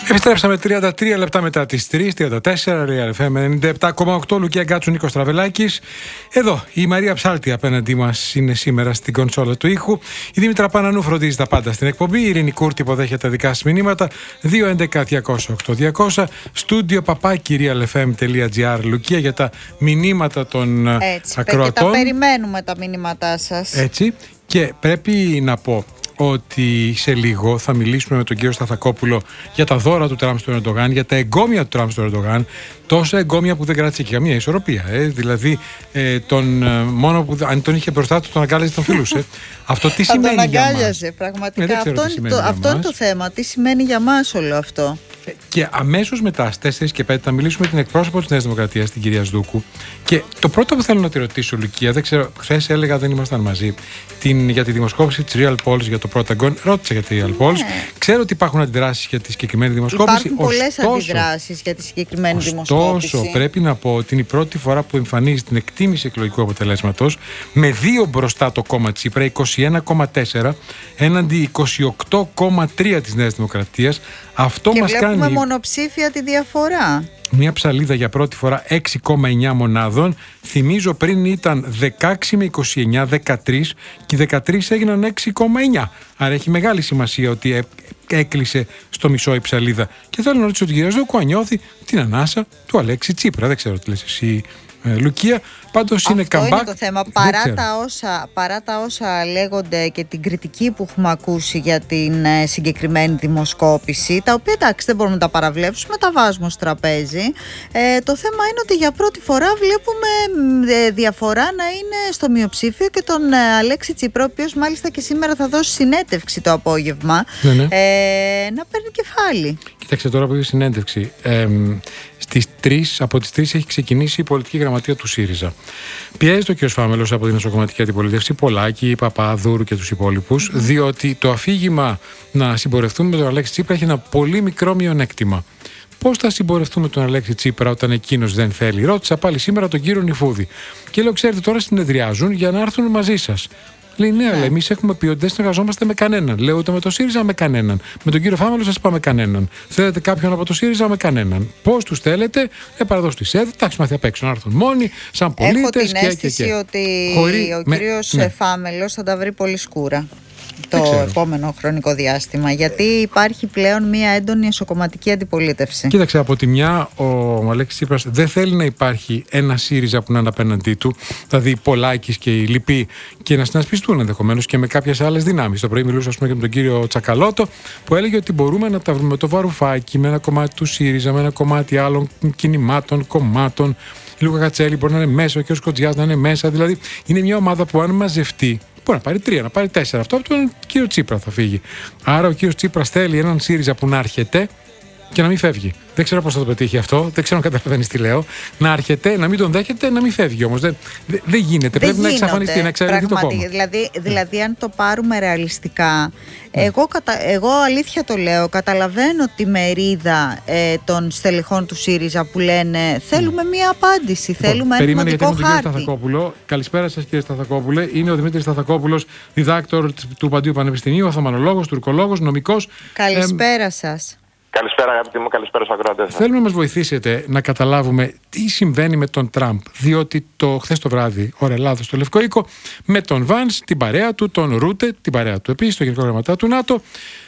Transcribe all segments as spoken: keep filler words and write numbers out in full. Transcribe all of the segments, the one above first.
Επιστρέψαμε τριάντα τρία λεπτά μετά τις τρεις, τριάντα τέσσερα, Real εφ εμ ενενήντα επτά κόμμα οκτώ, Λουκία Γκάτσου, Νίκος Τραβελάκης. Εδώ η Μαρία Ψάλτη απέναντί μας είναι σήμερα στην κονσόλα του ήχου. Η Δήμητρα Πανανού φροντίζει τα πάντα στην εκπομπή. Η Ειρήνη Κούρτη υποδέχεται δικά σας μηνύματα. δύο έντεκα διακόσια οκτώ διακόσια. Στούντιο παπάκι real f m τελεία g r. Λουκία για τα μηνύματα των Έτσι, ακροατών. Και τα περιμένουμε τα μηνύματά σας. Έτσι. Και πρέπει να πω ότι σε λίγο θα μιλήσουμε με τον κύριο Σταθακόπουλο για τα δώρα του Τραμπ στον Ερντογάν, για τα εγκόμια του Τραμπ στον Ερντογάν. Τόσα εγκόμια που δεν κράτησε και καμία ισορροπία. Ε. Δηλαδή, ε, τον, ε, μόνο που αν τον είχε μπροστά του, τον αγκάλιζε, τον φιλούσε. Αυτό τι σημαίνει τον για μας? αγκάλιαζε, πραγματικά. Ε, αυτό είναι, το, αυτό είναι το θέμα. Τι σημαίνει για μας όλο αυτό? Και αμέσως μετά, στις τέσσερις και πέντε, θα μιλήσουμε με την εκπρόσωπο της Νέας Δημοκρατίας, την κυρία Σδούκου. Και το πρώτο που θέλω να τη ρωτήσω, Λουκία, δεν ξέρω, χθες έλεγα δεν ήμασταν μαζί, την, για τη δημοσκόπηση της Real Polls για το Pentagon. Ρώτησα για τη Real Polls. Ναι. Ξέρω ότι υπάρχουν αντιδράσεις για τη συγκεκριμένη δημοσκόπηση. Υπάρχουν πολλές αντιδράσεις για τη συγκεκριμένη ωστόσο, δημοσκόπηση. Ωστόσο, πρέπει να πω ότι είναι η πρώτη φορά που εμφανίζει την εκτίμηση εκλογικού αποτελέσματος με δύο μπροστά το κόμμα Τσίπρα, είκοσι ένα κόμμα τέσσερα έναντι είκοσι οκτώ κόμμα τρία της Νέας Δημοκρατίας. Αυτό και μας κάνει. Βλέπουμε μονοψήφια τη διαφορά. Μια ψαλίδα για πρώτη φορά έξι κόμμα εννιά μονάδων. Θυμίζω πριν ήταν δεκαέξι με είκοσι εννιά, δεκατρία και οι δεκατρία έγιναν έξι κόμμα εννιά. Άρα έχει μεγάλη σημασία ότι έκλεισε στο μισό η ψαλίδα. Και θέλω να ρωτήσω την κυρία Σδούκου αν νιώθει την ανάσα του Αλέξη Τσίπρα. Δεν ξέρω τι λες εσύ, Λουκία. Πάντως είναι αυτό comeback. Είναι το θέμα. Παρά τα, όσα, παρά τα όσα λέγονται και την κριτική που έχουμε ακούσει για την ε, συγκεκριμένη δημοσκόπηση, τα οποία εντάξει δεν μπορούμε να τα παραβλέψουμε, τα βάζουμε στο τραπέζι. Ε, το θέμα είναι ότι για πρώτη φορά βλέπουμε ε, διαφορά να είναι στο μειοψήφιο και τον ε, Αλέξη Τσίπρα, ο οποίος μάλιστα και σήμερα θα δώσει συνέντευξη το απόγευμα, ναι, ναι. Ε, να παίρνει κεφάλι. Κοίταξε τώρα που έχει συνέντευξη. Ε, στις τρεις, από τις τρεις έχει ξεκινήσει η πολιτική γραμματεία του ΣΥΡΙΖΑ. Πιέζεται ο κ. Φάμελος από την νοσοκομματική αντιπολίτευση, Πολάκη, Παπαδούρου και τους υπόλοιπους, mm-hmm. διότι το αφήγημα να συμπορευτούμε με τον Αλέξη Τσίπρα έχει ένα πολύ μικρό μειονέκτημα. Πώς θα συμπορευτούμε τον Αλέξη Τσίπρα όταν εκείνος δεν θέλει? Ρώτησα πάλι σήμερα τον κύριο Νιφούδη. Και λέω: ξέρετε, τώρα συνεδριάζουν για να έρθουν μαζί σας. Λέει: ναι, αλλά εμείς έχουμε πει ότι δεν συνεργαζόμαστε με κανέναν. Λέω: ούτε με το ΣΥΡΙΖΑ με κανέναν. Με τον κύριο Φάμελο σας είπα με κανέναν. Θέλετε κάποιον από το ΣΥΡΙΖΑ με κανέναν. Πώς τους θέλετε? Ε, παραδώσου τη ΣΕΔ, εντάξει, μάθει απ' έξω να έρθουν μόνοι, σαν πολίτες. Έχω την και, αίσθηση και, και. ότι Χωρί... ο με... κύριος ναι. Φάμελος θα τα βρει πολύ σκούρα το επόμενο χρονικό διάστημα, γιατί υπάρχει πλέον μια έντονη εσωκομματική αντιπολίτευση. Κοίταξε, από τη μια ο Αλέξης Τσίπρας δεν θέλει να υπάρχει ένα ΣΥΡΙΖΑ που να είναι απέναντί του, δηλαδή οι Πολάκης και οι λοιποί, και να συνασπιστούν ενδεχομένως και με κάποιες άλλες δυνάμεις. Το πρωί μιλούσα, ας πούμε, και με τον κύριο Τσακαλώτο, που έλεγε ότι μπορούμε να τα βρούμε με το Βαρουφάκι, με ένα κομμάτι του ΣΥΡΙΖΑ, με ένα κομμάτι άλλων κινημάτων, κομμάτων. Η Λούκα Κατσέλη μπορεί να είναι μέσα, ο κ. Κοντζιάς να είναι μέσα. Δηλαδή είναι μια ομάδα που αν μαζευτεί, μπορεί να πάρει τρία, να πάρει τέσσερα. Αυτό από τον κύριο Τσίπρα θα φύγει. Άρα ο κύριος Τσίπρας θέλει έναν ΣΥΡΙΖΑ που να έρχεται και να μην φεύγει. Δεν ξέρω πώς θα το πετύχει αυτό, δεν ξέρω αν καταλαβαίνεις τι λέω. Να έρχεται, να μην τον δέχεται, να μην φεύγει όμως. Δεν, δεν, δεν γίνεται. Δεν Πρέπει γίνονται, να εξαφανιστεί, να εξαιρεθεί το κόμμα. Δηλαδή, δηλαδή, αν το πάρουμε ρεαλιστικά, ναι. εγώ, κατα, εγώ αλήθεια το λέω, καταλαβαίνω τη μερίδα ε, των στελεχών του ΣΥΡΙΖΑ που λένε θέλουμε ναι. μία απάντηση, λοιπόν, θέλουμε ένα σημαντικό χάρτη. Καλησπέρα σας, κύριε Σταθακόπουλε. Είναι ο Δημήτρης Σταθακόπουλος, διδάκτορ του Παντίου Πανεπιστημίου, οθωμανολόγος, τουρκολόγος, νομικός. Καλησπέρα ε, σας. Καλησπέρα, αγαπητοί μου, καλησπέρα στους ακροατές. Θέλουμε να μας βοηθήσετε να καταλάβουμε τι συμβαίνει με τον Τραμπ. Διότι το χθες το βράδυ, ώρα Ελλάδος, στο Λευκό Οίκο, με τον Βάνς, την παρέα του, τον Ρούτε, την παρέα του επίσης, τον Γενικό Γραμματέα του ΝΑΤΟ,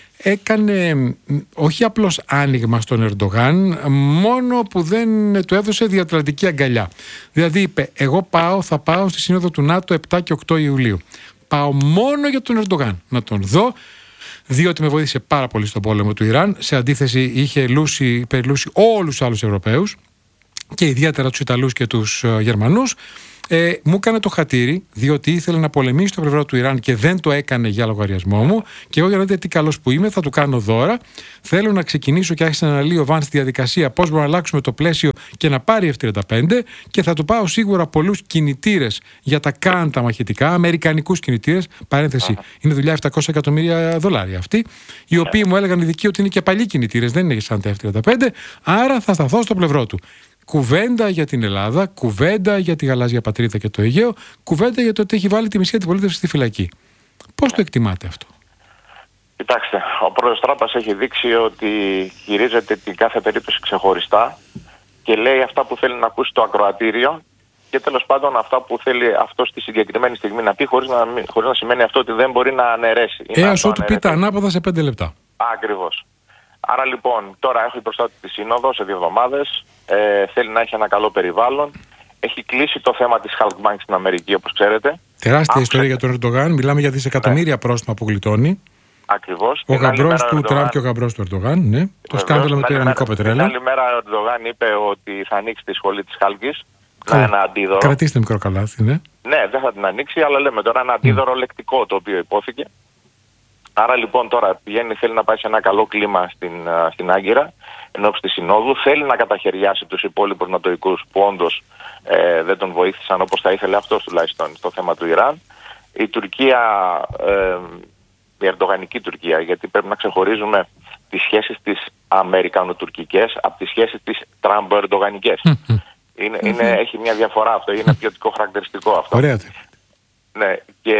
έκανε όχι απλώς άνοιγμα στον Ερντογάν, μόνο που δεν του έδωσε διατλαντική αγκαλιά. Δηλαδή είπε: εγώ πάω, θα πάω στη Σύνοδο του ΝΑΤΟ επτά και οκτώ Ιουλίου. Πάω μόνο για τον Ερντογάν, να τον δω. Διότι με βοήθησε πάρα πολύ στον πόλεμο του Ιράν. Σε αντίθεση, είχε λούσει, περιλούσει όλους τους άλλους Ευρωπαίους και ιδιαίτερα τους Ιταλούς και τους uh, Γερμανούς. Ε, μου έκανε το χατήρι, διότι ήθελε να πολεμήσει το πλευρό του Ιράν και δεν το έκανε για λογαριασμό μου. Και εγώ, για να δείτε τι καλός που είμαι, θα του κάνω δώρα. Θέλω να ξεκινήσω και άρχισε να αναλύει ο Βάνς τη διαδικασία πώς μπορούμε να αλλάξουμε το πλαίσιο και να πάρει εφ τριάντα πέντε. Και θα του πάω σίγουρα πολλούς κινητήρες για τα καν τα μαχητικά, αμερικανικούς κινητήρες. Παρένθεση, είναι δουλειά επτακόσια εκατομμύρια δολάρια αυτή. Οι οποίοι μου έλεγαν οι δικοί ότι είναι και παλιοί κινητήρες, δεν είναι σαν τα εφ τριάντα πέντε. Άρα θα σταθώ στο πλευρό του. Κουβέντα για την Ελλάδα, κουβέντα για τη γαλάζια πατρίδα και το Αιγαίο, κουβέντα για το ότι έχει βάλει τη μισή αντιπολίτευση στη φυλακή. Πώς το εκτιμάτε αυτό? Κοιτάξτε, ο πρόεδρος Τραμπ έχει δείξει ότι χειρίζεται την κάθε περίπτωση ξεχωριστά και λέει αυτά που θέλει να ακούσει το ακροατήριο και τέλος πάντων αυτά που θέλει αυτό στη συγκεκριμένη στιγμή να πει, χωρίς να, χωρίς να σημαίνει αυτό ότι δεν μπορεί να αναιρέσει. Έως ότου πει τα ανάποδα σε πέντε λεπτά. Ακριβώς. Άρα λοιπόν, τώρα έχει μπροστά του τη σύνοδο σε δύο εβδομάδες, ε, θέλει να έχει ένα καλό περιβάλλον. Έχει κλείσει το θέμα της Halk Bank στην Αμερική, όπως ξέρετε. Τεράστια Άκουσε... ιστορία για τον Ερντογάν. Μιλάμε για δισεκατομμύρια ναι. πρόστιμα που γλιτώνει. Ακριβώς. Ο γαμπρός του Τραμπ και ο γαμπρός του Ερντογάν. Ναι. Το σκάνδαλο με το ιρανικό πετρέλαιο. Την άλλη μέρα ο Ερντογάν είπε ότι θα ανοίξει τη σχολή της Χάλκης. Να ένα αντίδωρο. Κρατήστε μικρό καλάθι, ναι. Ναι, δεν θα την ανοίξει, αλλά λέμε τώρα ένα αντίδωρο mm. λεκτικό το οποίο υπόθηκε. Άρα λοιπόν τώρα πηγαίνει, θέλει να πάει σε ένα καλό κλίμα στην, στην Άγκυρα ενώπιση της Συνόδου. Θέλει να καταχαιριάσει τους υπόλοιπους νατοικούς που όντως ε, δεν τον βοήθησαν όπως θα ήθελε αυτός τουλάχιστον στο θέμα του Ιράν. Η Τουρκία, ε, η ερντογανική Τουρκία, γιατί πρέπει να ξεχωρίζουμε τις σχέσεις της αμερικανοτουρκικές από τις σχέσεις της τραμπο-ερντογανικές. Είναι, mm-hmm. είναι, έχει μια διαφορά αυτό, είναι ποιοτικό χαρακτηριστικό αυτό. Ωραία. Ναι, και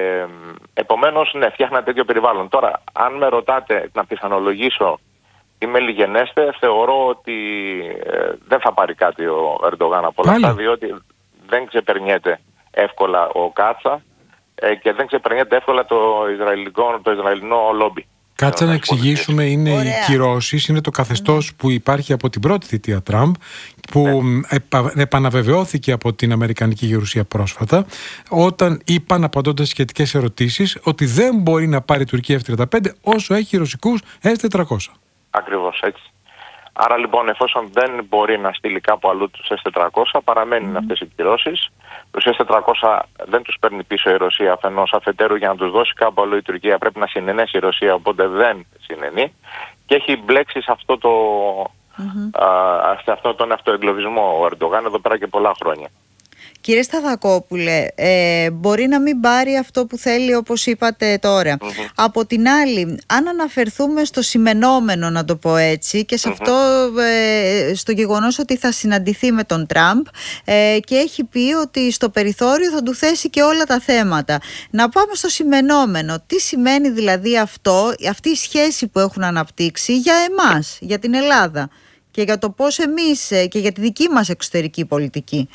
επομένως ναι, φτιάχνει ένα τέτοιο περιβάλλον. Τώρα, αν με ρωτάτε να πιθανολογήσω τι με λιγενέστε, θεωρώ ότι ε, δεν θα πάρει κάτι ο Ερντογάν από όλα αυτά, διότι δεν ξεπερνιέται εύκολα ο Κάτσα ε, και δεν ξεπερνιέται εύκολα το Ισραηλικό, το Ισραηλινό λόμπι. Κάτσε να εξηγήσουμε, είναι Ωραία. οι κυρώσεις, είναι το καθεστώς mm. που υπάρχει από την πρώτη θητεία Τραμπ, που mm. επα, επαναβεβαιώθηκε από την Αμερικανική Γερουσία πρόσφατα, όταν είπαν, απαντώντας σχετικές ερωτήσεις, ότι δεν μπορεί να πάρει η Τουρκία εφ τριάντα πέντε όσο έχει ρωσικούς ες τετρακόσια. Ακριβώς έτσι. Άρα λοιπόν, εφόσον δεν μπορεί να στείλει κάπου αλλού τους ες τετρακόσια, παραμένουν mm. αυτές οι κυρώσεις. Τους ες τετρακόσια δεν τους παίρνει πίσω η Ρωσία αφενός, αφετέρου για να τους δώσει κάπου αλλού η Τουρκία πρέπει να συνενέσει η Ρωσία, οπότε δεν συνενεί. Και έχει μπλέξει σε, αυτό το, mm-hmm. α, σε αυτό τον αυτοεγκλωβισμό ο Ερντογάν εδώ πέρα και πολλά χρόνια. Κύριε Σταθακόπουλε, ε, μπορεί να μην πάρει αυτό που θέλει όπως είπατε τώρα. Mm-hmm. Από την άλλη, αν αναφερθούμε στο σημενόμενο, να το πω έτσι, και σε mm-hmm. αυτό ε, στο γεγονός ότι θα συναντηθεί με τον Τραμπ ε, και έχει πει ότι στο περιθώριο θα του θέσει και όλα τα θέματα. Να πάμε στο σημενόμενο. Τι σημαίνει δηλαδή αυτό, αυτή η σχέση που έχουν αναπτύξει για εμάς, για την Ελλάδα και για το πώς εμείς και για τη δική μας εξωτερική πολιτική.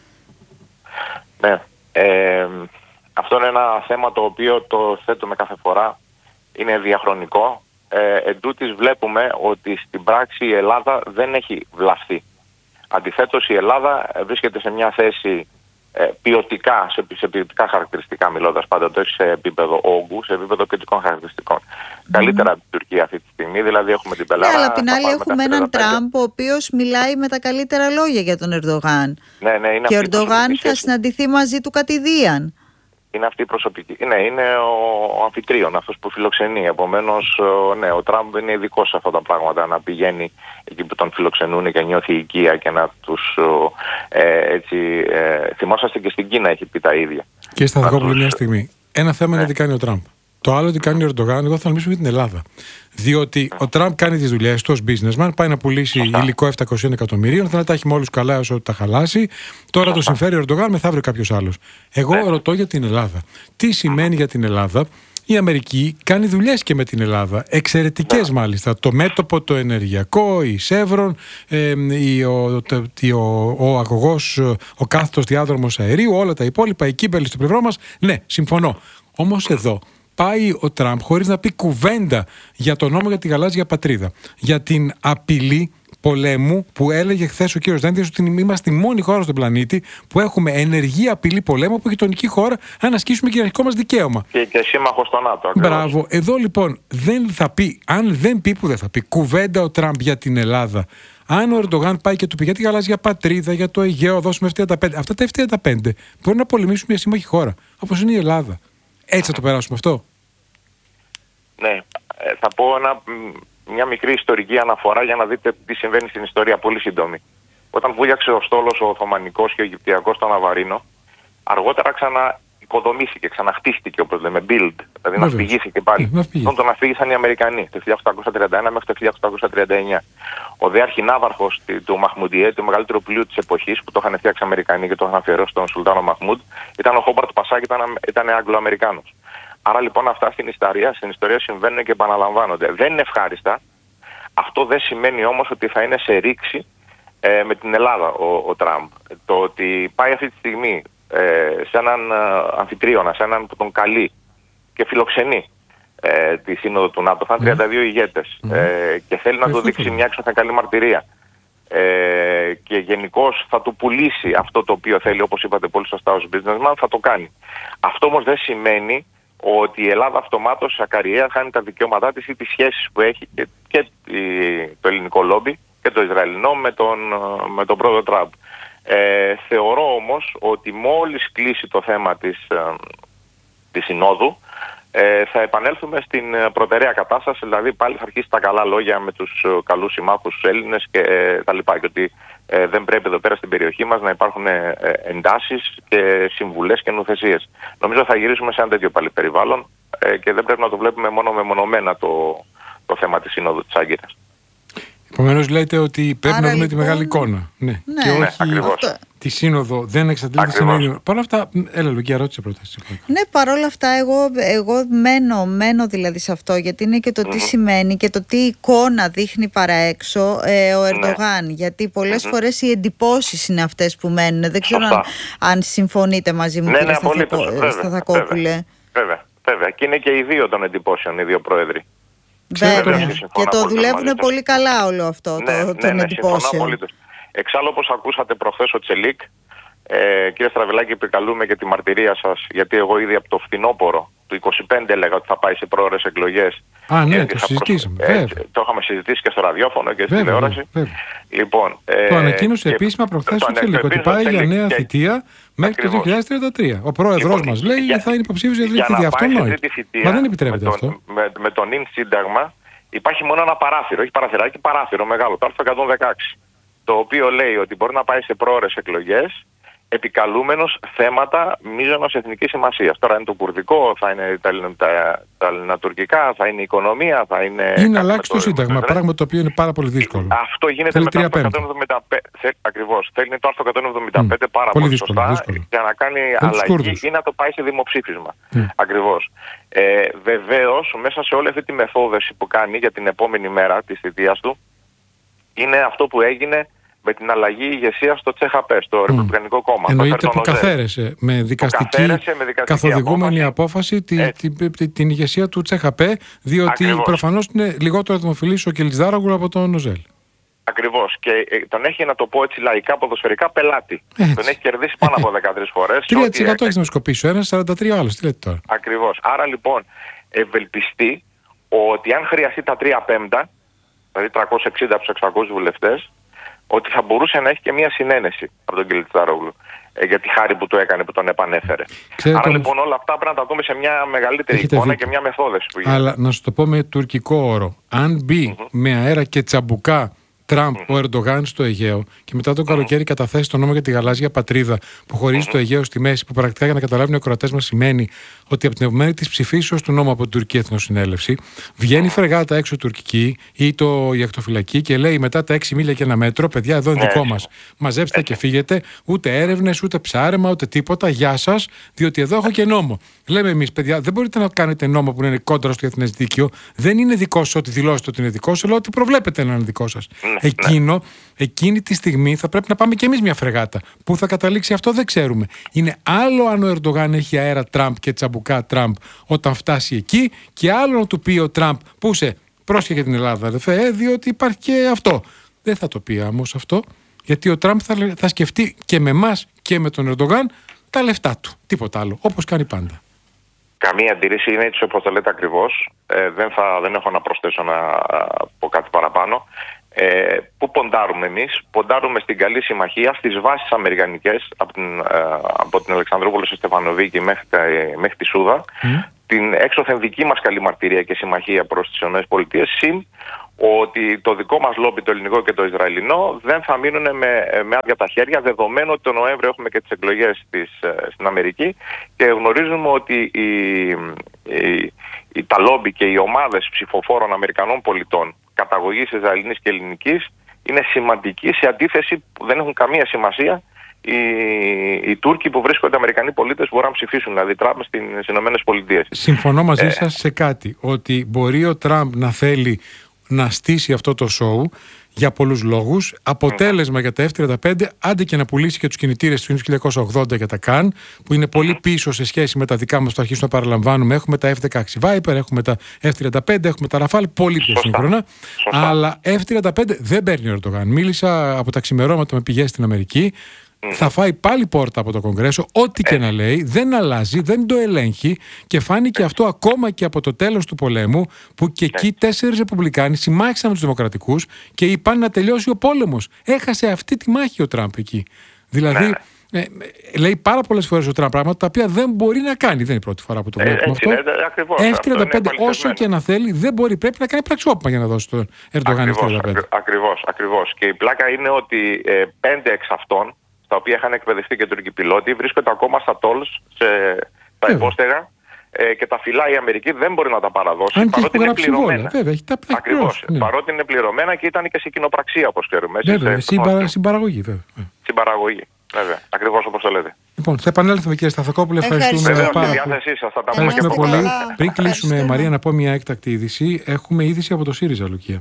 Ναι, ε, αυτό είναι ένα θέμα το οποίο το θέτουμε κάθε φορά, είναι διαχρονικό. Ε, εν τούτης βλέπουμε ότι στην πράξη η Ελλάδα δεν έχει βλαφθεί. Αντιθέτως η Ελλάδα βρίσκεται σε μια θέση ε, ποιοτικά, σε, σε ποιοτικά χαρακτηριστικά μιλώντας πάντα, το έχει σε επίπεδο όγκου, σε επίπεδο ποιοτικών χαρακτηριστικών. Mm. Καλύτερα από την Τουρκία αυτή τη στιγμή, δηλαδή έχουμε την πελάρα. Ναι, αλλά απ' την άλλη έχουμε έναν Τραμπ ο οποίος μιλάει με τα καλύτερα λόγια για τον Ερντογάν. Ναι, ναι, είναι και ο Ερντογάν θα συναντηθεί μαζί του κατηδίαν. Είναι αυτή η προσωπική. Ναι, είναι ο αμφιτρίων, αυτός που φιλοξενεί. Επομένως, ναι, ο Τραμπ είναι ειδικός σε αυτά τα πράγματα, να πηγαίνει εκεί που τον φιλοξενούν και νιώθει οικία και να τους ε, έτσι. Ε, θυμόσαστε και στην Κίνα έχει πει τα ίδια. Και στα Σταθακόπουλο, μια στιγμή. Ένα θέμα ναι. είναι τι κάνει ο Τραμπ. Το άλλο τι κάνει ο Ερντογάν, εγώ θα μιλήσω για την Ελλάδα. Διότι mm. ο Τραμπ κάνει τις δουλειές του ως businessman, πάει να πουλήσει Σωστά. υλικό επτακόσια εκατομμυρίων, θα τα έχει με όλους καλά όσο τα χαλάσει. Τώρα Σωστά. το συμφέρει ο Ερντογάν, μεθαύριο κάποιος άλλος. Εγώ ναι. ρωτώ για την Ελλάδα. Τι σημαίνει για την Ελλάδα? Η Αμερική κάνει δουλειές και με την Ελλάδα. Εξαιρετικές yeah. μάλιστα. Το μέτωπο, το ενεργειακό, η Σεύρον, ε, η, ο, το, ο, ο αγωγός, ο κάθετος διάδρομος αερίου, όλα τα υπόλοιπα, η Κίμπελη στο πλευρό μας. Ναι, συμφωνώ. Όμως εδώ πάει ο Τραμπ χωρίς να πει κουβέντα για τον νόμο για τη γαλάζια πατρίδα. Για την απειλή πολέμου που έλεγε χθες ο κύριος Δένδιας ότι είμαστε η μόνη χώρα στον πλανήτη που έχουμε ενεργή απειλή πολέμου από γειτονική χώρα αν ασκήσουμε κυριαρχικό μας δικαίωμα. Και, και σύμμαχο στο ΝΑΤΟ. Μπράβο. Εδώ λοιπόν δεν θα πει, αν δεν πει που δεν θα πει, κουβέντα ο Τραμπ για την Ελλάδα. Αν ο Ερντογάν πάει και του πει για τη γαλάζια πατρίδα, για το Αιγαίο, δώσουμε εφ τριάντα πέντε. Αυτά τα εφ τριάντα πέντε μπορεί να πολεμήσουν μια σύμμαχη χώρα, όπως είναι η Ελλάδα. Έτσι θα το περάσουμε αυτό. Ναι. Ε, θα πω ένα, μια μικρή ιστορική αναφορά για να δείτε τι συμβαίνει στην ιστορία, πολύ σύντομη. Όταν βούλιαξε ο στόλος ο Οθωμανικός και ο Αιγυπτιακός στον Αβαρίνο, αργότερα ξαναοικοδομήθηκε, ξαναχτίστηκε όπως λέμε, build, δηλαδή να φυγήθηκε πάλι. Τον τον αφήγησαν οι Αμερικανοί το χίλια οκτακόσια τριάντα ένα μέχρι το χίλια οκτακόσια τριάντα εννιά. Ο δε αρχινάβαρχος του Μαχμουντιέ, του μεγαλύτερου πλοίου της εποχής που το είχαν φτιάξει οι Αμερικανοί και το είχαν αφιερώσει στον Σουλτάνο Μαχμούντ, ήταν ο Χόμπαρτ Πασά και ήταν, ήταν Αγγλοαμερικάνος. Άρα λοιπόν αυτά στην ιστορία, στην ιστορία συμβαίνουν και επαναλαμβάνονται. Δεν είναι ευχάριστα. Αυτό δεν σημαίνει όμως ότι θα είναι σε ρήξη ε, με την Ελλάδα ο, ο Τραμπ. Το ότι πάει αυτή τη στιγμή ε, σε έναν ε, αμφιτρίωνα, σε έναν που τον καλεί και φιλοξενεί ε, τη σύνοδο του ΝΑΤΟ, θα είναι τριάντα δύο ηγέτες mm. ε, και θέλει να του δείξει μια έξωθεν καλή μαρτυρία. Ε, και γενικώς θα του πουλήσει αυτό το οποίο θέλει, όπως είπατε πολύ σωστά ως businessman, θα το κάνει. Αυτό όμως δεν σημαίνει ότι η Ελλάδα αυτομάτως ακαριέα χάνει τα δικαιώματά της ή τις σχέσεις που έχει και, και το ελληνικό λόμπι και το Ισραηλινό με τον, με τον πρόεδρο Τραμπ. Ε, θεωρώ όμως ότι μόλις κλείσει το θέμα της, της Συνόδου, Ε, θα επανέλθουμε στην προτεραία κατάσταση, δηλαδή πάλι θα αρχίσει τα καλά λόγια με τους καλούς συμμάχους τους Έλληνες και ε, τα λοιπά, και ότι ε, δεν πρέπει εδώ πέρα στην περιοχή μας να υπάρχουν ε, εντάσεις και συμβουλές και νουθεσίες. Νομίζω θα γυρίσουμε σε ένα τέτοιο πάλι περιβάλλον ε, και δεν πρέπει να το βλέπουμε μόνο μεμονωμένα το, το θέμα της Συνόδου της Άγκυρας. Επομένως λέτε ότι πρέπει Άρα, να δούμε λοιπόν, τη μεγάλη εικόνα. Ναι. Ναι, και ναι, όχι ακριβώς. τη σύνοδο, δεν εξαντλείται τη σύνοδο. Παρ' όλα αυτά, έλα Λουκία, ρώτησε πρώτα. Ναι, παρόλα αυτά, εγώ, εγώ μένω, μένω δηλαδή σε αυτό, γιατί είναι και το τι mm-hmm. σημαίνει και το τι εικόνα δείχνει παρά έξω ε, ο Ερντογάν. Ναι. Γιατί πολλές mm-hmm. φορές οι εντυπώσεις είναι αυτές που μένουν. Δεν ξέρω αν, αν συμφωνείτε μαζί μου, ναι, κύριε ναι, Σταθακόπουλε. Βέβαια, βέβαια. Και είναι και οι δύο των εντυπώσεων, οι δύο πρόεδροι. Βέβαια. Και το δουλεύουν πολύ καλά όλο αυτό ναι, το, ναι, των ναι, εντυπώσεων. Εξάλλου, όπως ακούσατε προχθές ο Τσελίκ, ε, κύριε Στραβελάκη, επικαλούμε και τη μαρτυρία σας, γιατί εγώ ήδη από το φθινόπωρο του είκοσι πέντε έλεγα ότι θα πάει σε πρόορες εκλογές. Α, ναι, το συζητήσαμε. Προσ... Ε, το είχαμε συζητήσει και στο ραδιόφωνο και στην τηλεόραση. Λοιπόν, ε, το ανακοίνωσε και... επίσημα προχθές ο Τσελίκ ότι πάει για νέα και... θητεία μέχρι το δύο χιλιάδες τριάντα τρία. Ο πρόεδρος λοιπόν, μας λέει ότι θα είναι υποψήφιος για τρίτη θητεία. Αυτό νόημα. Μα δεν επιτρέπεται αυτό. Με, με τον ίν σύνταγμα υπάρχει μόνο ένα παράθυρο, όχι παραθυράκι, παράθυρο μεγάλο, το άρθρο εκατόν δεκαέξι. Το οποίο λέει ότι μπορεί να πάει σε πρόορες εκλογές επικαλούμενος θέματα μείζωνος εθνικής σημασίας. Τώρα είναι το κουρδικό, θα είναι τα, τα, τα ελληνοτουρκικά, θα είναι η οικονομία, θα είναι... Είναι αλλάξει το Σύνταγμα, πράγμα το οποίο είναι πάρα πολύ δύσκολο. Αυτό γίνεται με το άρθρο εκατόν εβδομήντα πέντε. Ακριβώς. Θέλει το άρθρο εκατόν εβδομήντα πέντε mm. πάρα πολύ, πολύ δύσκολο, σωστά δύσκολο. Για να κάνει με αλλαγή ή να το πάει σε δημοψήφισμα. Mm. Ακριβώς. Ε, βεβαίως, μέσα σε όλη αυτή τη μεθόδευση που κάνει για την επόμενη μέρα της θητείας του, είναι αυτό που έγινε με την αλλαγή ηγεσία στο ΤΣΕΧΑΠΕ, στο mm. Ρεπουμπλικανικό Κόμμα. Εννοείται που καθαίρεσε με δικαστική, καθαίρεσε με δικαστική καθοδηγούμενη απόφαση, απόφαση τη, τη, τη, την ηγεσία του ΤΣΕΧΑΠΕ, διότι ακριβώς. Προφανώς είναι λιγότερο δημοφιλής ο Κελιτζάρογλου από τον Νοζέλ. Ακριβώς. Και ε, τον έχει, να το πω έτσι λαϊκά, ποδοσφαιρικά πελάτη. Έτσι. Τον έχει κερδίσει πάνω από δεκατρείς φορές. τρία τοις εκατό έχει δημοσκοπήσει ο ένας, σαράντα τρία ο άλλος. Τι λέτε τώρα. Ακριβώς. Άρα λοιπόν ευελπιστεί ότι αν χρειαστεί τα τρία πέμπτα, δηλαδή τριακόσιοι εξήντα από τους εξακόσιους βουλευτές, ότι θα μπορούσε να έχει και μια συνένεση από τον Κελιτζάρογλου ε, για τη χάρη που του έκανε, που τον επανέφερε. Ξέρετε, άρα λοιπόν όλα αυτά πρέπει να τα δούμε σε μια μεγαλύτερη εικόνα δίκιο. Και μια μεθόδευση που γίνεται. Αλλά να σου το πω με τουρκικό όρο. Αν μπει mm-hmm. με αέρα και τσαμπουκά Τραμπ mm-hmm. ο Ερντογάν στο Αιγαίο και μετά το καλοκαίρι mm-hmm. καταθέσει το νόμο για τη γαλάζια πατρίδα που χωρίζει mm-hmm. το Αιγαίο στη μέση, που πρακτικά για να καταλάβουν οι ακροατές μας σημαίνει ότι από την επομένη της ψηφίσεως του νόμου από την Τουρκική Εθνοσυνέλευση βγαίνει η φρεγάτα έξω τουρκική ή το η ακτοφυλακή και λέει μετά τα έξι μίλια και ένα μέτρο, παιδιά, εδώ είναι δικό μας. Μαζέψτε και φύγετε, ούτε έρευνες, ούτε ψάρεμα, ούτε τίποτα. Γεια σας, διότι εδώ έχω και νόμο. Λέμε εμείς, παιδιά, δεν μπορείτε να κάνετε νόμο που είναι κόντρα στο διεθνές δίκαιο. Δεν είναι δικό σας ότι δηλώσετε ότι είναι δικό σας, αλλά ότι προβλέπετε να είναι δικό σας. Εκείνο, εκείνη τη στιγμή θα πρέπει να πάμε κι εμείς μια φρεγάτα. Πού θα καταλήξει αυτό δεν ξέρουμε. Είναι άλλο αν ο Ερντογάν έχει αέρα Τραμπ και τσαμπουκά Τραμπ όταν φτάσει εκεί, και άλλο να του πει ο Τραμπ που σε πρόσχε για την Ελλάδα, αδερφέ, ε, διότι υπάρχει και αυτό. Δεν θα το πει όμως αυτό, γιατί ο Τραμπ θα, θα σκεφτεί και με εμάς και με τον Ερντογάν τα λεφτά του. Τίποτα άλλο, όπως κάνει πάντα. Καμία αντίρρηση, είναι έτσι όπως το λέτε ακριβώς. Ε, δεν, θα, δεν έχω να προσθέσω να πω κάτι παραπάνω. Ε, πού ποντάρουμε εμείς? Ποντάρουμε στην καλή συμμαχία, στις βάσεις αμερικανικές, από την, ε, από την Αλεξανδρούπολη στο Στεφανοβίκη μέχρι, μέχρι τη Σούδα, mm. την έξωθεν δική μας καλή μαρτυρία και συμμαχία προς τις ΗΠΑ, συν ότι το δικό μας λόμπι, το ελληνικό και το Ισραηλινό, δεν θα μείνουν με, με άδεια τα χέρια, δεδομένου ότι το Νοέμβριο έχουμε και τις εκλογές της, στην Αμερική και γνωρίζουμε ότι η, η, η, τα λόμπι και οι ομάδες ψηφοφόρων Αμερικανών πολιτών καταγωγής Ισραηλινής και Ελληνικής είναι σημαντικοί, σε αντίθεση που δεν έχουν καμία σημασία οι, οι Τούρκοι που βρίσκονται Αμερικανοί πολίτες μπορούν να ψηφίσουν, δηλαδή Τραμπ στις Ηνωμένες Πολιτείες. Συμφωνώ μαζί ε, σας σε κάτι, ότι μπορεί ο Τραμπ να θέλει να στήσει αυτό το σοου για πολλούς λόγους. Αποτέλεσμα mm. για τα εφ τριάντα πέντε, άντε και να πουλήσει και τους κινητήρες του χίλια εννιακόσια ογδόντα για τα Καν, που είναι πολύ πίσω σε σχέση με τα δικά μας, το αρχίσουμε να παραλαμβάνουμε. Έχουμε τα εφ δεκαέξι Viper, έχουμε τα εφ τριάντα πέντε, έχουμε τα Rafale, πολύ πιο σύγχρονα. Σωστά. Αλλά εφ τριάντα πέντε δεν παίρνει ο Ερντογάν. Μίλησα από τα ξημερώματα με πηγές στην Αμερική. Mm. Θα φάει πάλι πόρτα από το Κογκρέσο, ό,τι και να λέει, δεν αλλάζει, δεν το ελέγχει και φάνηκε αυτό ακόμα και από το τέλος του πολέμου, που και εκεί τέσσερις Ρεπουμπλικάνοι συμμάχισαν με τους Δημοκρατικούς και είπαν να τελειώσει ο πόλεμος. Έχασε αυτή τη μάχη ο Τραμπ εκεί. Δηλαδή, ε, ε, λέει πάρα πολλές φορές ο Τραμπ πράγματα τα οποία δεν μπορεί να κάνει. Δεν είναι η πρώτη φορά που το βλέπουμε ε, αυτό. εφ τριάντα πέντε, όσο και να θέλει, δεν μπορεί. Πρέπει να κάνει πραξιόπημα για να δώσει τον Ερντογάν εφ τριάντα πέντε. Ακριβώς, ακριβώς. Και η πλάκα είναι ότι ε, πέντε εξ αυτών, τα οποία είχαν εκπαιδευτεί και Τούρκοι πιλότοι, βρίσκονται ακόμα στα τόλς, σε τα υπόστεγα ε, και τα φυλάει η Αμερική, δεν μπορεί να τα παραδώσει. Αν παρότι είναι πληρωμένα. Βέβαια, έχει τα Ακριβώς. Ναι. Παρότι είναι πληρωμένα και ήταν και σε κοινοπραξία, όπως ξέρουμε. Βέβαια, συμπαρα, συμπαραγωγή, βέβαια. Συμπαραγωγή. Βέβαια, ακριβώς όπως το λέτε. Λοιπόν, θα επανέλθουμε κύριε Σταθακόπουλε. Ευχαριστούμε Βεβαίως, πάρα στη διάθεσή σας, θα τα πούμε και πολύ. Πριν κλείσουμε, Μαρία, να πω μια έκτακτη είδηση. Έχουμε είδηση από το ΣΥΡΙΖΑ, Λουκία.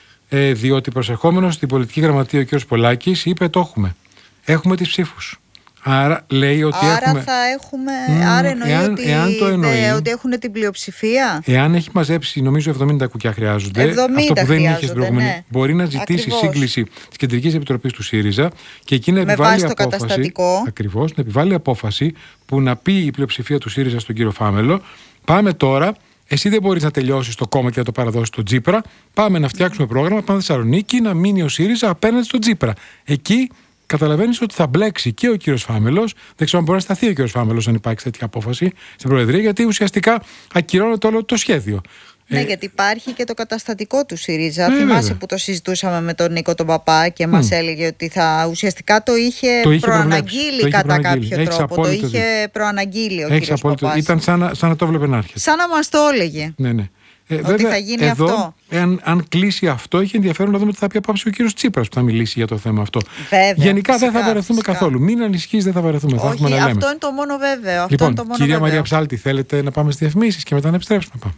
Ε, διότι προσερχόμενος στην πολιτική γραμματεία ο κ. Πολάκης είπε: το έχουμε. Έχουμε τις ψήφους. Άρα λέει ότι άρα έχουμε... θα έχουμε... Mm, άρα εννοεί, εάν, ότι, εάν το εννοεί δε, ότι έχουν την πλειοψηφία. Εάν έχει μαζέψει, νομίζω εβδομήντα κουκιά χρειάζονται. εβδομήντα αυτό που δεν είχε στην προηγούμενη. Ναι. Μπορεί να ζητήσει ακριβώς σύγκληση της Κεντρικής Επιτροπής του ΣΥΡΙΖΑ και εκεί να επιβάλλει απόφαση. Ακριβώς, να επιβάλλει απόφαση που να πει η πλειοψηφία του ΣΥΡΙΖΑ στον κύριο Φάμελο: πάμε τώρα. Εσύ δεν μπορείς να τελειώσεις το κόμμα και να το παραδώσεις στον Τσίπρα. Πάμε να φτιάξουμε πρόγραμμα, πάμε στη Θεσσαλονίκη, να μείνει ο ΣΥΡΙΖΑ απέναντι στον Τσίπρα. Εκεί καταλαβαίνεις ότι θα μπλέξει και ο κύριος Φάμελος. Δεν ξέρω αν μπορεί να σταθεί ο κύριος Φάμελος αν υπάρξει τέτοια απόφαση στην Προεδρία, γιατί ουσιαστικά ακυρώνεται όλο το σχέδιο. Ναι, ε, γιατί υπάρχει και το καταστατικό του ΣΥΡΙΖΑ. Ε, Θυμάσαι βέβαια. που το συζητούσαμε με τον Νίκο τον Παπά και mm. μας έλεγε ότι θα, ουσιαστικά το είχε, το είχε προαναγγείλει το κατά κάποιο Έχεις τρόπο. Το είχε δει. προαναγγείλει ο κύριος Παπάς. Ήταν σαν να, σαν να το βλέπε να έρχεται. Σαν να μας το έλεγε. Ναι, ναι. Ε, ότι βέβαια, θα γίνει εδώ, αυτό. Εάν, αν κλείσει αυτό, έχει ενδιαφέρον να δούμε τι θα πει απόψε ο κύριος Τσίπρας που θα μιλήσει για το θέμα αυτό. Βέβαια, Γενικά φυσικά, δεν θα βαρεθούμε φυσικά. καθόλου. Μην ανησυχείς, δεν θα βαρεθούμε. Όχι, θα έχουμε να αυτό λέμε. είναι το μόνο βέβαιο. Αυτό λοιπόν, είναι το μόνο κυρία βέβαιο. Μαρία Ψάλτη, θέλετε να πάμε στις διαφημίσεις και μετά να επιστρέψουμε. Πάμε.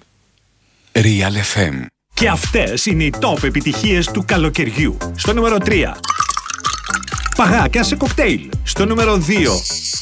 Real εφ εμ. Και αυτές είναι οι top επιτυχίες του καλοκαιριού. Στο νούμερο τρία. Παγάκια σε κοκτέιλ. Στο νούμερο δύο.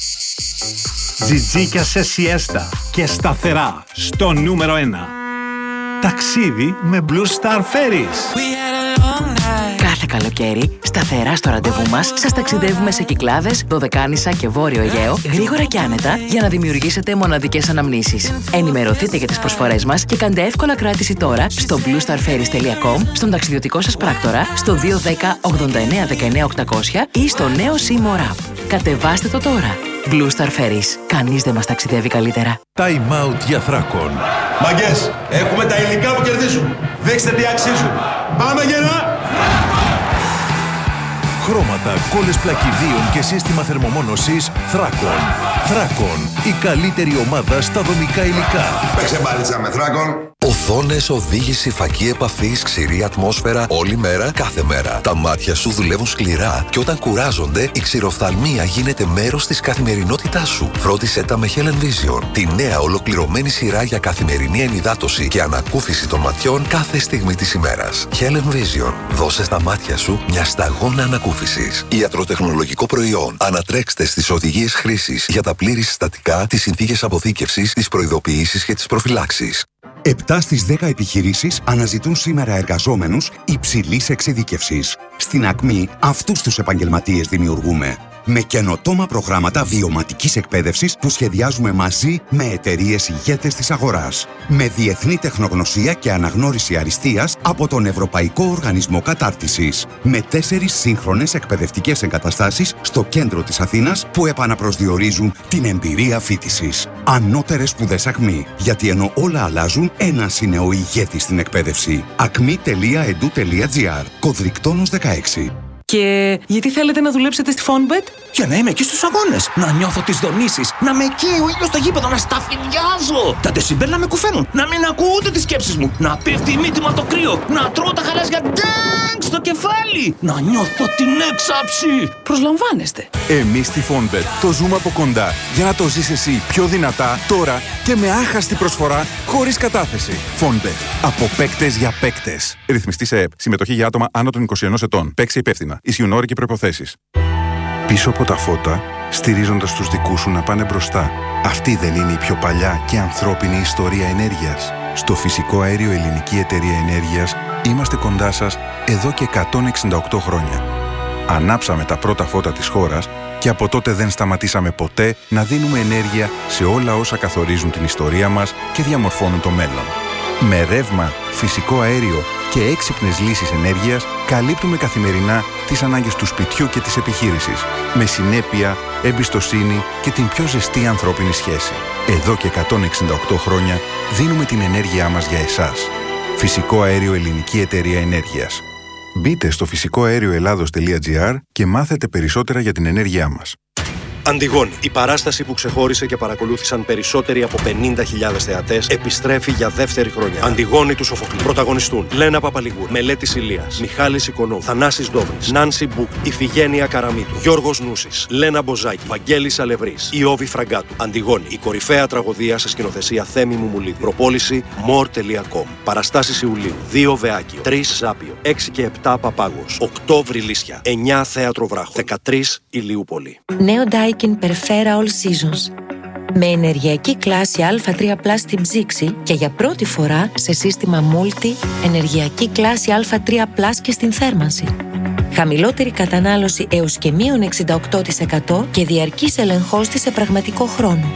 Τζιτζίκια σε σιέστα και σταθερά. Στο νούμερο ένα. Ταξίδι με Blue Star Ferries. Κάθε καλοκαίρι, σταθερά στο ραντεβού μας, σας ταξιδεύουμε σε Κυκλάδες, Δωδεκάνησα και Βόρειο Αιγαίο, γρήγορα και άνετα, για να δημιουργήσετε μοναδικές αναμνήσεις. Ενημερωθείτε για τις προσφορές μας και κάντε εύκολα κράτηση τώρα στο blue star ferries τελεία com, στον ταξιδιωτικό σας πράκτορα, στο δύο ένα μηδέν ογδόντα εννέα δεκαεννέα οκτακόσια ή στο νέο Seymour App. Κατεβάστε το τώρα. Blue Star Ferries. Κανείς δεν μας ταξιδεύει καλύτερα. Time out για Θράκον. Μαγκές, έχουμε τα υλικά που κερδίζουν. Δείξτε τι αξίζουν. Πάμε γερά! Χρώματα, κόλλες πλακιδίων και σύστημα θερμομόνωσης Θράκον. Θράκον, η καλύτερη ομάδα στα δομικά υλικά. Παίξε μπάλιτσα με Θράκον. Οθόνες, οδήγηση, φακή επαφής, ξηρή ατμόσφαιρα, όλη μέρα, κάθε μέρα. Τα μάτια σου δουλεύουν σκληρά και όταν κουράζονται, η ξηροφθαλμία γίνεται μέρος της καθημερινότητάς σου. Φρόντισέ τα με Helen Vision, τη νέα ολοκληρωμένη σειρά για καθημερινή ενυδάτωση και ανακούφιση των ματιών κάθε στιγμή της ημέρας. Helen Vision, δώσε στα μάτια σου μια σταγόνα ανακούφισης. Ιατροτεχνολογικό προϊόν. Ανατρέξτε στις οδηγίες χρήσης για τα πλήρη συστατικά, τις συνθήκες αποθήκευσης, τις προειδοποιήσεις και τις προφυλάξεις. επτά στις δέκα επιχειρήσεις αναζητούν σήμερα εργαζόμενους υψηλής εξειδίκευσης. Στην Ακμή, αυτούς τους επαγγελματίες δημιουργούμε. Με καινοτόμα προγράμματα βιωματικής εκπαίδευσης που σχεδιάζουμε μαζί με εταιρείες ηγέτες της αγοράς. Με διεθνή τεχνογνωσία και αναγνώριση αριστείας από τον Ευρωπαϊκό Οργανισμό Κατάρτισης. Με τέσσερις σύγχρονες εκπαιδευτικές εγκαταστάσεις στο κέντρο της Αθήνας που επαναπροσδιορίζουν την εμπειρία φοιτησης. Ανώτερες σπουδές Ακμή. Γιατί ενώ όλα αλλάζουν, ένας είναι ο ηγέτης στην εκπαίδευση. ακμή τελεία e d u τελεία g r. Κωδρικτόνος δεκαέξι. Και γιατί θέλετε να δουλέψετε στη Fonbet? Για να είμαι εκεί στους αγώνες, να νιώθω τις δονήσεις, να με εκεί ο ήλιος στο γήπεδο, να σταφυδιάζω. Τα ντεσιμπέλ να με κουφαίνουν, να μην ακούω ούτε τις σκέψεις μου, να πέφτει η μύτη μου από το κρύο, να τρώω τα χαλάζια ντάγκ στο στο κεφάλι. Να νιώθω την έξαψη. Προσλαμβάνεστε. Εμείς στη Fonbet το ζούμε από κοντά για να το ζεις εσύ πιο δυνατά τώρα και με άχαστη προσφορά χωρίς κατάθεση. Fonbet. Από παίκτες για παίκτες. Ρυθμιστή σε ΕΠ. Συμμετοχή για άτομα άνω των είκοσι ενός ετών. Παίξει υπεύθυνα. Ισχύουν όροι και προϋποθέσεις. Πίσω από τα φώτα, στηρίζοντας τους δικούς σου να πάνε μπροστά. Αυτή δεν είναι η πιο παλιά και ανθρώπινη ιστορία ενέργειας? Στο Φυσικό Αέριο Ελληνική Εταιρεία Ενέργειας είμαστε κοντά σας εδώ και εκατόν εξήντα οκτώ χρόνια. Ανάψαμε τα πρώτα φώτα της χώρας και από τότε δεν σταματήσαμε ποτέ να δίνουμε ενέργεια σε όλα όσα καθορίζουν την ιστορία μας και διαμορφώνουν το μέλλον. Με ρεύμα, φυσικό αέριο και έξυπνες λύσεις ενέργειας καλύπτουμε καθημερινά τις ανάγκες του σπιτιού και της επιχείρησης. Με συνέπεια, εμπιστοσύνη και την πιο ζεστή ανθρώπινη σχέση. Εδώ και εκατόν εξήντα οκτώ χρόνια δίνουμε την ενέργειά μας για εσάς. Φυσικό Αέριο Ελληνική Εταιρεία Ενέργειας. Μπείτε στο φυσικό αέριο ελλάδος τελεία τζι άρ και μάθετε περισσότερα για την ενέργειά μας. Αντιγόνη, η παράσταση που ξεχώρισε και παρακολούθησαν περισσότεροι από πενήντα χιλιάδες θεατές, επιστρέφει για δεύτερη χρονιά. Αντιγόνη του Σοφοκλή. Πρωταγωνιστούν Λένα Παπαλιγούρ, Μελέτης Ηλίας, Μιχάλης Οικονόμου, Θανάσης Ντόβρης, Νάνση Μπούκ, Ιφηγένεια Καραμίτου, Γιώργος Νούσης, Λένα Μποζάκη, Βαγγέλης Αλευρής, Ιώβη Φραγκάτου. Αντιγόνη, η κορυφαία τραγωδία σε σκηνοθεσία Θέμη Μουμουλίδη. Προπόληση more τελεία com. Παραστάσεις Ιουλίου, δύο Βεάκιο, τρεις Ζάπιο, έξι και επτά Παπάγος, οκτώ Βρυλίσια, εννιά Θέατρο Βράχο, δεκατρείς Ηλιούπολη. Νέο Daikin Perfera All Seasons. Με ενεργειακή κλάση Α τρία πλας στην ψήξη και για πρώτη φορά σε σύστημα Multi ενεργειακή κλάση Α τρία πλας και στην θέρμανση. Χαμηλότερη κατανάλωση έως και μείον εξήντα οκτώ τοις εκατό και διαρκής ελεγχός της σε πραγματικό χρόνο.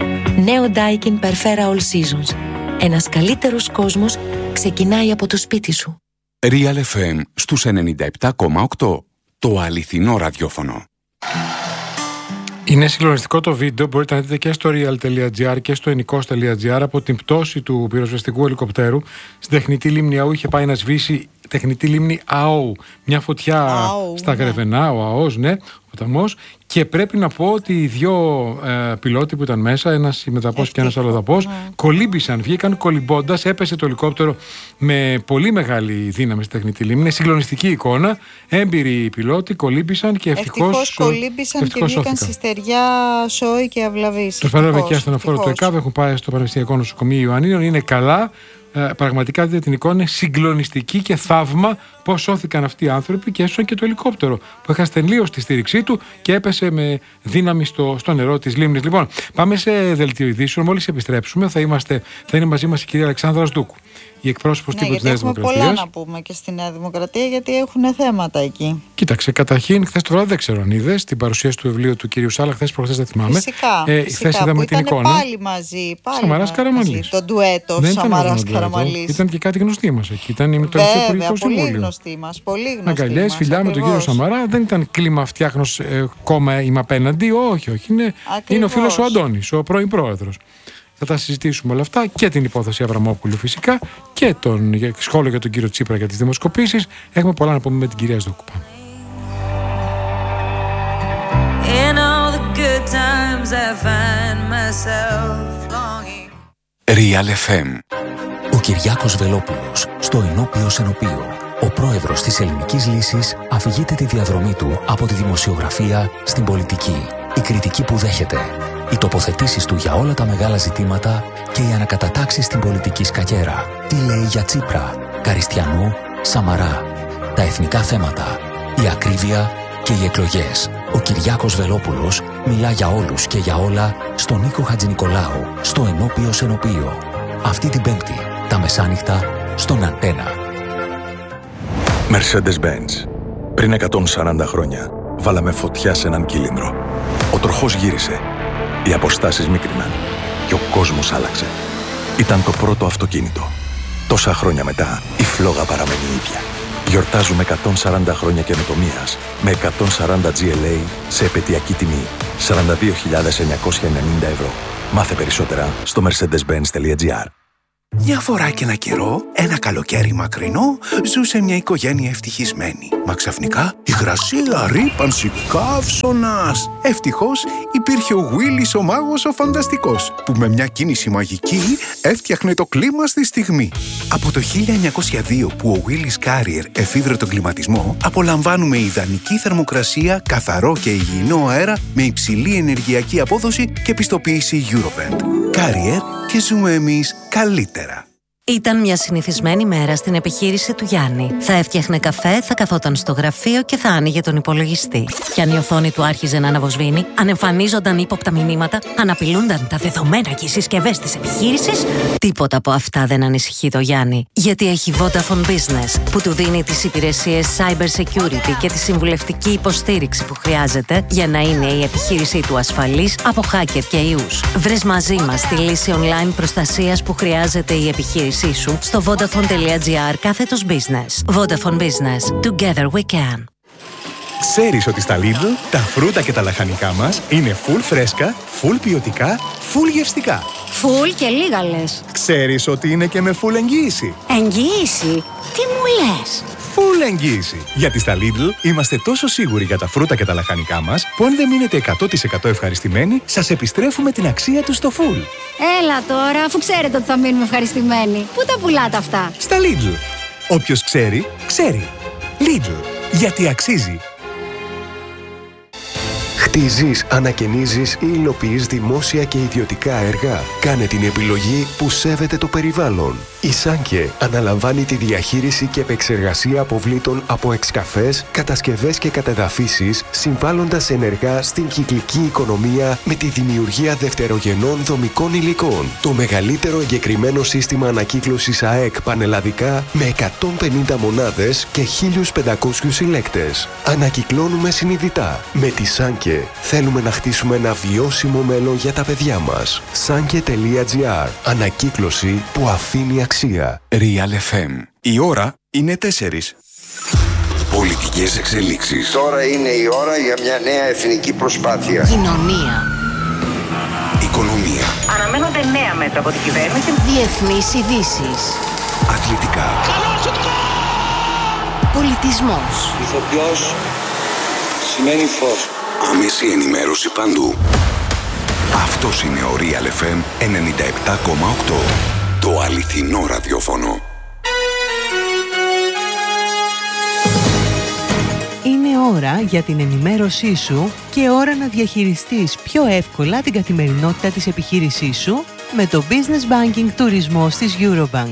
Νέο Daikin Perfera All Seasons. Ένας καλύτερος κόσμος ξεκινάει από το σπίτι σου. Real εφ εμ στους ενενήντα επτά κόμμα οκτώ. Το αληθινό ραδιόφωνο. Είναι συγκλονιστικό το βίντεο, μπορείτε να δείτε και στο real τελεία τζι άρ και στο ενικός τελεία τζι άρ από την πτώση του πυροσβεστικού ελικοπτέρου στην τεχνητή λίμνη Αού. Είχε πάει να σβήσει τεχνητή λίμνη ΑΟ, μια φωτιά Αου, στα ναι. Γρεβενά, ο ΑΟΣ, ναι, ο ποταμός. Και πρέπει να πω ότι οι δύο ε, πιλότοι που ήταν μέσα, ένας μεταπός και ένας αλλοδαπός, ναι. κολύμπησαν, βγήκαν κολυμπώντας, έπεσε το ελικόπτερο με πολύ μεγάλη δύναμη στη τεχνητή λίμνη. Είναι συγκλονιστική εικόνα. Έμπειροι πιλότοι κολύμπησαν και ευτυχώς. Ευτυχώς κολύμπησαν ευτυχώς και βγήκαν στη στεριά σόι και αυλαβής. Το φανέλο και αστυνοφόρο του ΕΚΑΒ έχουν πάει στο Πανεπιστημιακό Νοσοκομείο Ιωαννίνων. Είναι καλά. Ε, πραγματικά δείτε την εικόνα, είναι συγκλονιστική και θαύμα πώς σώθηκαν αυτοί οι άνθρωποι και έσωσαν και το ελικόπτερο που έχασε τελείως τη στήριξή του και έπεσε με δύναμη στο, στο νερό της λίμνης. Λοιπόν, πάμε σε δελτίο ειδήσεων. Μόλις επιστρέψουμε, θα, είμαστε, θα είναι μαζί μας η κυρία Αλεξάνδρα Σντούκου, η εκπρόσωπος τύπου της Νέας Δημοκρατίας. Έχουμε πολλά να πούμε και στη Νέα Δημοκρατία, γιατί έχουν θέματα εκεί. Κοίταξε, καταρχήν, χθες το βράδυ δεν ξέρω αν είδες την παρουσίαση του βιβλίου του κυρίου Σάλα, χθες προχθές δεν θυμάμαι. Φυσικά. Ε, φυσικά χθες είδαμε την εικόνα. Πάλι μαζί. Πάλι Σαμαράς Καραμανλής. Το ντουέτο Σαμαράς Καραμανλής. Ήταν και κάτι γνωστή μας εκεί. Ήταν η Μητροπολιτικό Υπουργικό Συμβούλιο. Πολύ γνωστή μας. Πολύ γνωστή. Αγκαλιές, φιλιά με τον κύριο Σαμαρά. Δεν ήταν κλίμα φτιάχνος ε, κόμμα είμαι απέναντι. Όχι, όχι. Είναι, είναι ο φίλος ο Αντώνης, ο πρώην πρόεδρος. Θα τα συζητήσουμε όλα αυτά και την υπόθεση Αβραμόπουλου φυσικά και τον σχόλιο για τον κύριο Τσίπρα για τις δημοσκοπήσεις. Έχουμε πολλά να πούμε με την κυρία Σντούκου. Real εφ εμ. Ο Κυριάκος Βελόπουλος στο ενώπιο σενοπείο. Ο πρόεδρος της Ελληνικής Λύσης αφηγείται τη διαδρομή του από τη δημοσιογραφία στην πολιτική. Η κριτική που δέχεται, οι τοποθετήσεις του για όλα τα μεγάλα ζητήματα και οι ανακατατάξεις στην πολιτική σκακέρα. Τι λέει για Τσίπρα, Καριστιανού, Σαμαρά, τα εθνικά θέματα, η ακρίβεια και οι εκλογές. Ο Κυριάκος Βελόπουλος μιλά για όλους και για όλα στον Νίκο Χατζηνικολάου, στο ενώπιο σενοπείο. Αυτή την Πέμπτη, τα μεσάνυχτα, στον Αντένα. Mercedes-Benz. Πριν εκατόν σαράντα χρόνια, βάλαμε φωτιά σε έναν κύλινδρο. Ο τροχός γύρισε, οι αποστάσεις μίκριναν και ο κόσμος άλλαξε. Ήταν το πρώτο αυτοκίνητο. Τόσα χρόνια μετά, η φλόγα παραμένει ίδια. Γιορτάζουμε εκατόν σαράντα χρόνια καινοτομίας με εκατόν σαράντα τζι ελ έι σε επαιτειακή τιμή σαράντα δύο χιλιάδες εννιακόσια ενενήντα ευρώ. Μάθε περισσότερα στο mercedes benz τελεία τζι άρ. Μια φορά και ένα καιρό, ένα καλοκαίρι μακρινό, ζούσε μια οικογένεια ευτυχισμένη. Μα ξαφνικά, υγρασία, ρύπανση, καύσωνας. Ευτυχώς υπήρχε ο Willis ο μάγος ο φανταστικός, που με μια κίνηση μαγική έφτιαχνε το κλίμα στη στιγμή. Από το χίλια εννιακόσια δύο που ο Willis Carrier εφήβρε τον κλιματισμό, απολαμβάνουμε ιδανική θερμοκρασία, καθαρό και υγιεινό αέρα με υψηλή ενεργειακή απόδοση και πιστοποίηση Eurovent. Carrier, και ζούμε εμείς καλύτερα. Ήταν μια συνηθισμένη μέρα στην επιχείρηση του Γιάννη. Θα έφτιαχνε καφέ, θα καθόταν στο γραφείο και θα άνοιγε τον υπολογιστή. Κι αν η οθόνη του άρχιζε να αναβοσβήνει, αν εμφανίζονταν ύποπτα μηνύματα, αν απειλούνταν τα δεδομένα και οι συσκευές της επιχείρησης, τίποτα από αυτά δεν ανησυχεί το Γιάννη. Γιατί έχει Vodafone Business, που του δίνει τις υπηρεσίες Cyber Security και τη συμβουλευτική υποστήριξη που χρειάζεται για να είναι η επιχείρησή του ασφαλής από hacker και ιούς. Βρες μαζί μας τη λύση online προστασίας που χρειάζεται η επιχείρηση σου στο vodafone.gr κάθετος business. Vodafone Business. Together we can. Ξέρεις ότι στα Lidl τα φρούτα και τα λαχανικά μας είναι full φρέσκα, full ποιοτικά, full γευστικά. Full και λίγα λες. Ξέρεις ότι είναι και με full εγγύηση. Εγγύηση? Τι μου λες? Full εγγύηση. Γιατί στα Lidl είμαστε τόσο σίγουροι για τα φρούτα και τα λαχανικά μας, που αν δεν μείνετε εκατό τοις εκατό ευχαριστημένοι, σας επιστρέφουμε την αξία τους στο full. Έλα τώρα, αφού ξέρετε ότι θα μείνουμε ευχαριστημένοι. Πού τα πουλάτε αυτά? Στα Lidl. Όποιος ξέρει, ξέρει. Lidl. Γιατί αξίζει. Χτίζεις, ανακαινίζεις ή υλοποιείς δημόσια και ιδιωτικά έργα. Κάνε την επιλογή που σέβεται το περιβάλλον. Η Σάνκε αναλαμβάνει τη διαχείριση και επεξεργασία αποβλήτων από εξκαφές, κατασκευές και κατεδαφίσεις, συμβάλλοντας ενεργά στην κυκλική οικονομία με τη δημιουργία δευτερογενών δομικών υλικών. Το μεγαλύτερο εγκεκριμένο σύστημα ανακύκλωσης ΑΕΚ πανελλαδικά με εκατόν πενήντα μονάδες και χίλιους πεντακόσιους συλλέκτες. Ανακυκλώνουμε συνειδητά. Με τη Σάνκε θέλουμε να χτίσουμε ένα βιώσιμο μέλλον για τα παιδιά μας. Sanke.gr. Ανακύκλωση που αφήνει αξία. Real εφ εμ. Η ώρα είναι τέσσερις. Πολιτικές εξελίξεις. Τώρα είναι η ώρα για μια νέα εθνική προσπάθεια. Κοινωνία. Οικονομία. Αναμένονται νέα μέτρα από την κυβέρνηση. Διεθνείς ειδήσεις. Αθλητικά. Πολιτισμός. Ηθοποιός σημαίνει φως. Άμεση ενημέρωση παντού. Αυτός είναι ο Real εφ εμ ενενήντα επτά κόμμα οκτώ. Το αληθινό ραδιόφωνο. Είναι ώρα για την ενημέρωσή σου και ώρα να διαχειριστείς πιο εύκολα την καθημερινότητα της επιχείρησής σου με το Business Banking Τουρισμός της Eurobank.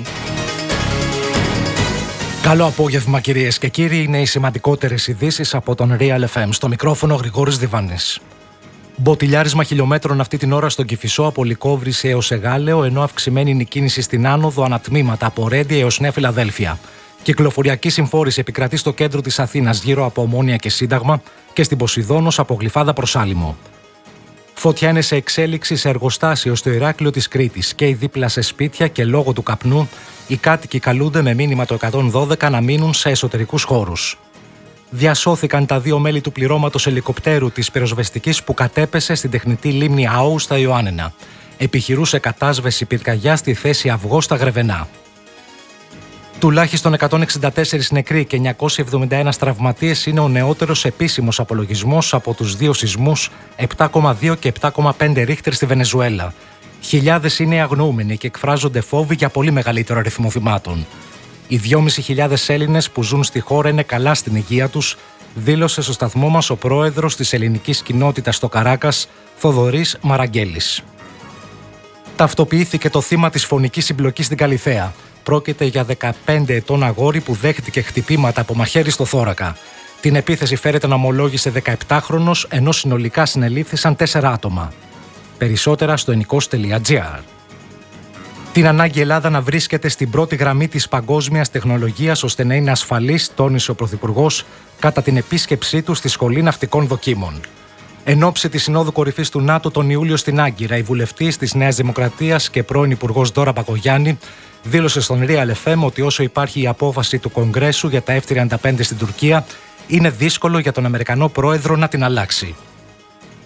Καλό απόγευμα κυρίες και κύριοι, είναι οι σημαντικότερες ειδήσεις από τον Real εφ εμ. Στο μικρόφωνο Γρηγόρης Διβάνης. Μποτιλιάρισμα χιλιόμετρων αυτή την ώρα στον Κηφισό από Λυκόβρηση έως Εγάλεο, ενώ αυξημένη είναι η κίνηση στην άνοδο ανατμήματα από Ρέντι έως Νέα Φιλαδέλφια. Κυκλοφοριακή συμφόρηση επικρατεί στο κέντρο της Αθήνας γύρω από Ομόνια και Σύνταγμα και στην Ποσειδώνος από Γλυφάδα προς Άλυμο. Φωτιά είναι σε εξέλιξη σε εργοστάσιο στο Ηράκλειο της Κρήτης και δίπλα σε σπίτια και λόγω του καπνού οι κάτοικοι καλούνται με μήνυμα το εκατόν δώδεκα να μείνουν σε εσωτερικούς χώρους. Διασώθηκαν τα δύο μέλη του πληρώματος ελικοπτέρου της πυροσβεστικής που κατέπεσε στην τεχνητή λίμνη Αόου στα Ιωάννενα. Επιχειρούσε κατάσβεση πυρκαγιά στη θέση Αυγό στα Γρεβενά. Τουλάχιστον εκατόν εξήντα τέσσερις νεκροί και εννιακόσιοι εβδομήντα ένα τραυματίες είναι ο νεότερος επίσημος απολογισμός από τους δύο σεισμούς επτά κόμμα δύο και επτά κόμμα πέντε ρίχτερ στη Βενεζουέλα. Χιλιάδες είναι αγνοούμενοι και εκφράζονται φόβοι για πολύ μεγαλύτερο αριθμό θυμάτων. Οι δυόμισι χιλιάδες Έλληνες που ζουν στη χώρα είναι καλά στην υγεία τους, δήλωσε στο σταθμό μας ο πρόεδρος της ελληνικής κοινότητας στο Καράκας, Θοδωρής Μαραγκέλης. Ταυτοποιήθηκε το θύμα της φωνικής συμπλοκής στην Καλιθέα. Πρόκειται για δεκαπέντε ετών αγόρι που δέχτηκε χτυπήματα από μαχαίρι στο θώρακα. Την επίθεση φέρεται να ομολόγησε δεκαεπτάχρονος, ενώ συνολικά συνελήφθησαν τέσσερα άτομα. Περισσότερα στο ενικός τελεία τζι άρ. Την ανάγκη η Ελλάδα να βρίσκεται στην πρώτη γραμμή της παγκόσμιας τεχνολογίας ώστε να είναι ασφαλής, τόνισε ο Πρωθυπουργός κατά την επίσκεψή του στη Σχολή Ναυτικών Δοκίμων. Εν ώψη της Συνόδου Κορυφής του ΝΑΤΟ τον Ιούλιο στην Άγκυρα, η βουλευτής της Νέας Δημοκρατίας και πρώην Υπουργός Ντόρα Μπακογιάννη δήλωσε στον Real εφ εμ ότι όσο υπάρχει η απόφαση του Κογκρέσου για τα εφ τριάντα πέντε στην Τουρκία, είναι δύσκολο για τον Αμερικανό πρόεδρο να την αλλάξει.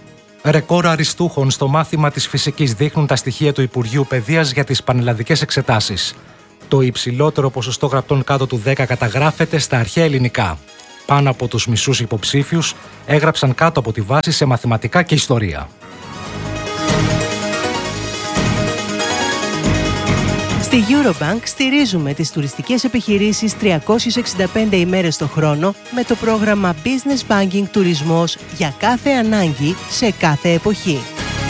Ρεκόρ αριστούχων στο μάθημα της φυσικής δείχνουν τα στοιχεία του Υπουργείου Παιδείας για τις πανελλαδικές εξετάσεις. Το υψηλότερο ποσοστό γραπτών κάτω του δέκα καταγράφεται στα αρχαία ελληνικά. Πάνω από τους μισούς υποψήφιους έγραψαν κάτω από τη βάση σε μαθηματικά και ιστορία. Στη Eurobank στηρίζουμε τις τουριστικές επιχειρήσεις τριακόσιες εξήντα πέντε ημέρες το χρόνο με το πρόγραμμα Business Banking Τουρισμός για κάθε ανάγκη σε κάθε εποχή.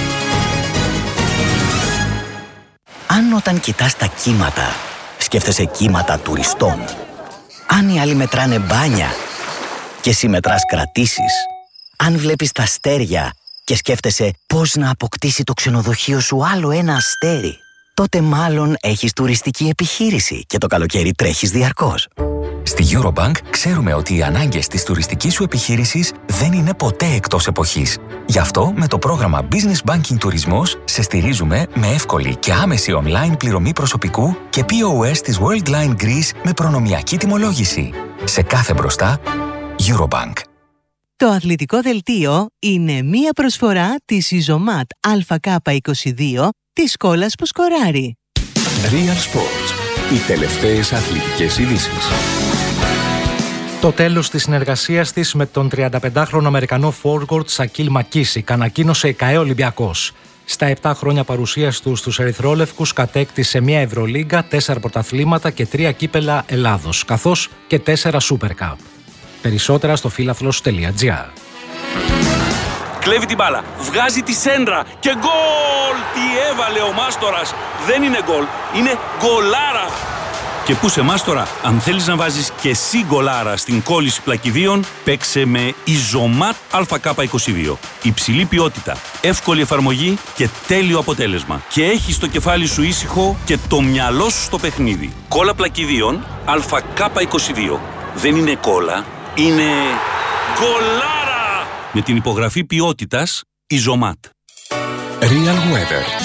Αν όταν κοιτάς τα κύματα, σκέφτεσαι κύματα τουριστών. Αν οι άλλοι μετράνε μπάνια και εσύ μετράς κρατήσεις. Αν βλέπεις τα αστέρια και σκέφτεσαι πώς να αποκτήσει το ξενοδοχείο σου άλλο ένα αστέρι, τότε μάλλον έχεις τουριστική επιχείρηση και το καλοκαίρι τρέχεις διαρκώς. Στη Eurobank ξέρουμε ότι οι ανάγκες της τουριστικής σου επιχείρησης δεν είναι ποτέ εκτός εποχής. Γι' αυτό με το πρόγραμμα Business Banking Τουρισμός σε στηρίζουμε με εύκολη και άμεση online πληρωμή προσωπικού και πι ο ες της Worldline Greece με προνομιακή τιμολόγηση. Σε κάθε μπροστά, Eurobank. Το αθλητικό δελτίο είναι μία προσφορά της Ιζωμάτ Α Κ είκοσι δύο της κόλλας που σκοράρει. Real Sports. Οι τελευταίες αθλητικές ειδήσεις. Το τέλος της συνεργασίας της με τον τριανταπεντάχρονο Αμερικανό forward Σακίλ Μακίσικ ανακοίνωσε η ΚΑΕ Ολυμπιακός. Στα επτά χρόνια παρουσίας του στους ερυθρόλευκους κατέκτησε μια Ευρωλίγκα, τέσσερα πρωταθλήματα και τρία κύπελα Ελλάδος, καθώς και τέσσερα Super Cup. Περισσότερα στο φίλαθλος τελεία τζι άρ. Κλέβει την μπάλα, βγάζει τη σέντρα και γκολ! Τι έβαλε ο Μάστορας! Δεν είναι γκολ, είναι γκολάρα! Και πού σε Μάστορα, αν θέλεις να βάζεις και εσύ γκολάρα στην κόλληση πλακιδίων, παίξε με Ιζωμάτ Α Κ είκοσι δύο. Υψηλή ποιότητα, εύκολη εφαρμογή και τέλειο αποτέλεσμα. Και έχεις το κεφάλι σου ήσυχο και το μυαλό σου στο παιχνίδι. Κόλλα πλακιδίων Α Κ είκοσι δύο. Δεν είναι κόλλα, είναι γκολάρα! Με την υπογραφή ποιότητας Ιζωμάτ. Real Weather.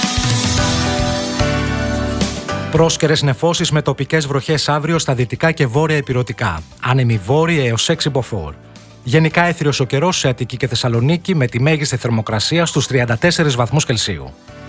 Πρόσκαιρες νεφώσεις με τοπικές βροχές αύριο στα δυτικά και βόρεια ηπειρωτικά. Άνεμη βόρεια έως έξι μποφόρ. Γενικά έθριος ο καιρός σε Αττική και Θεσσαλονίκη με τη μέγιστη θερμοκρασία στους τριάντα τέσσερις βαθμούς Κελσίου.